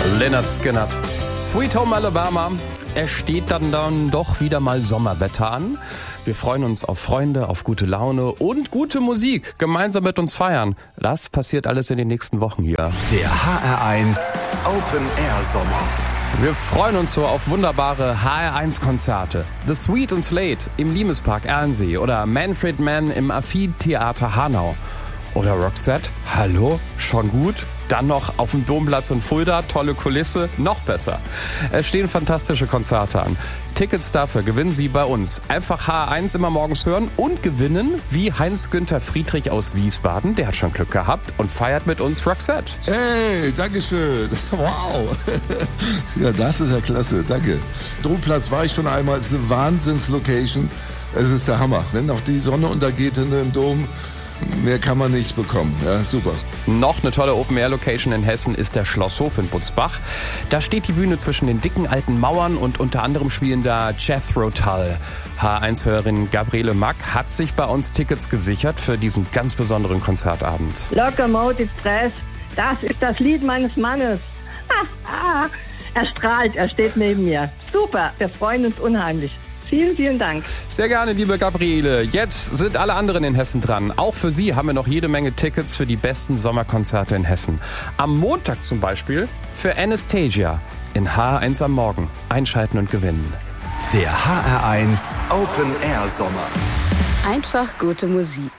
Lynyrd Skynyrd. Sweet Home Alabama. Es steht dann doch wieder mal Sommerwetter an. Wir freuen uns auf Freunde, auf gute Laune und gute Musik. Gemeinsam mit uns feiern. Das passiert alles in den nächsten Wochen hier. Der HR1 Open Air Sommer. Wir freuen uns so auf wunderbare HR1-Konzerte. The Sweet und Slate im Limespark Erlensee oder Manfred Mann im Amphitheater Hanau. Oder Roxette, hallo, schon gut? Dann noch auf dem Domplatz in Fulda, tolle Kulisse, noch besser. Es stehen fantastische Konzerte an. Tickets dafür gewinnen Sie bei uns. Einfach HR1 immer morgens hören und gewinnen wie Heinz-Günther Friedrich aus Wiesbaden. Der hat schon Glück gehabt und feiert mit uns Roxette. Hey, dankeschön. Wow. Ja, das ist ja klasse, danke. Domplatz war ich schon einmal, es ist eine Wahnsinns-Location. Es ist der Hammer. Wenn noch die Sonne untergeht hinter dem Dom, mehr kann man nicht bekommen. Ja, super. Noch eine tolle Open-Air-Location in Hessen ist der Schlosshof in Butzbach. Da steht die Bühne zwischen den dicken alten Mauern und unter anderem spielen da Jethro Tull. HR1-Hörerin Gabriele Mack hat sich bei uns Tickets gesichert für diesen ganz besonderen Konzertabend. Locomotive Stress, das ist das Lied meines Mannes. Er strahlt, er steht neben mir. Super, wir freuen uns unheimlich. Vielen, vielen Dank. Sehr gerne, liebe Gabriele. Jetzt sind alle anderen in Hessen dran. Auch für Sie haben wir noch jede Menge Tickets für die besten Sommerkonzerte in Hessen. Am Montag zum Beispiel für Anastasia in HR1 am Morgen. Einschalten und gewinnen. Der HR1 Open Air Sommer. Einfach gute Musik.